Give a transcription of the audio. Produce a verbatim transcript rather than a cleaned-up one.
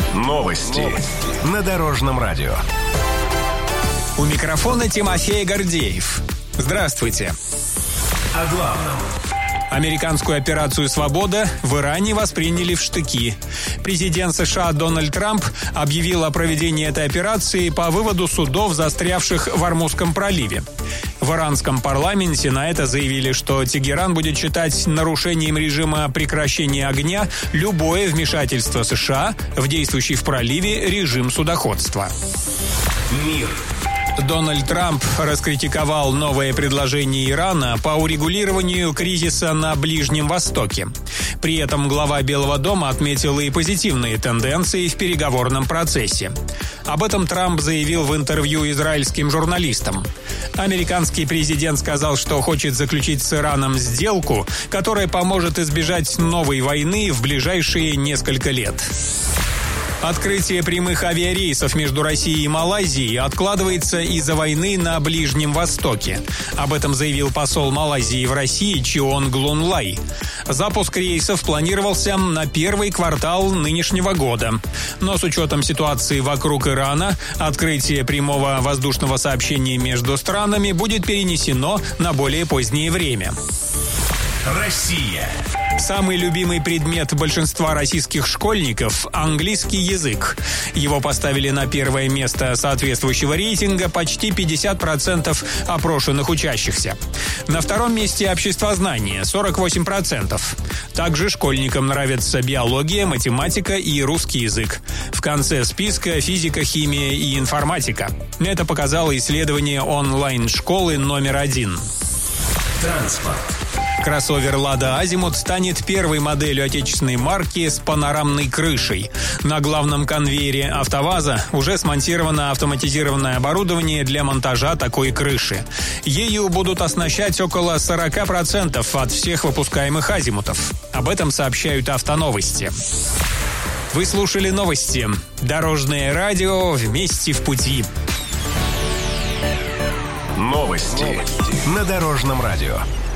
Новости на Дорожном радио. У микрофона Тимофей Гордеев. Здравствуйте. О главном. Американскую операцию «Свобода» в Иране восприняли в штыки. Президент США Дональд Трамп объявил о проведении этой операции по выводу судов, застрявших в Ормузском проливе. В иранском парламенте на это заявили, что Тегеран будет считать нарушением режима прекращения огня любое вмешательство США в действующий в проливе режим судоходства. Мир. Дональд Трамп раскритиковал новое предложение Ирана по урегулированию кризиса на Ближнем Востоке. При этом глава Белого дома отметил и позитивные тенденции в переговорном процессе. Об этом Трамп заявил в интервью израильским журналистам. Американский президент сказал, что хочет заключить с Ираном сделку, которая поможет избежать новой войны в ближайшие несколько лет. Открытие прямых авиарейсов между Россией и Малайзией откладывается из-за войны на Ближнем Востоке. Об этом заявил посол Малайзии в России Чион Глунлай. Запуск рейсов планировался на первый квартал нынешнего года. Но с учетом ситуации вокруг Ирана, открытие прямого воздушного сообщения между странами будет перенесено на более позднее время. Россия. Самый любимый предмет большинства российских школьников – английский язык. Его поставили на первое место соответствующего рейтинга почти пятьдесят процентов опрошенных учащихся. На втором месте обществознание – сорок восемь процентов. Также школьникам нравятся биология, математика и русский язык. В конце списка физика, химия и информатика. Это показало исследование онлайн-школы номер один. Транспорт. Кроссовер «Лада Азимут» станет первой моделью отечественной марки с панорамной крышей. На главном конвейере «АвтоВАЗа» уже смонтировано автоматизированное оборудование для монтажа такой крыши. Ею будут оснащать около сорок процентов от всех выпускаемых «Азимутов». Об этом сообщают «Автоновости». Вы слушали новости. Дорожное радио «Вместе в пути». Новости на Дорожном радио.